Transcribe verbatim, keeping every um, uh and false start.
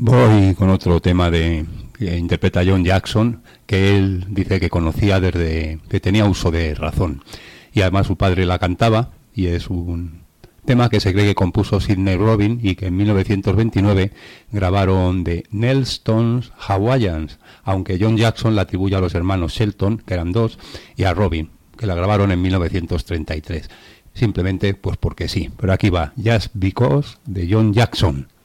Voy con otro tema de que interpreta John Jackson, que él dice que conocía desde que tenía uso de razón. Y además su padre la cantaba, y es un tema que se cree que compuso Sidney Robin y que en mil novecientos veintinueve grabaron de Nelston's Hawaiians, aunque John Jackson la atribuye a los hermanos Shelton, que eran dos, y a Robin, que la grabaron en mil novecientos treinta y tres. Simplemente pues porque sí. Pero aquí va, Just Because, de John Jackson.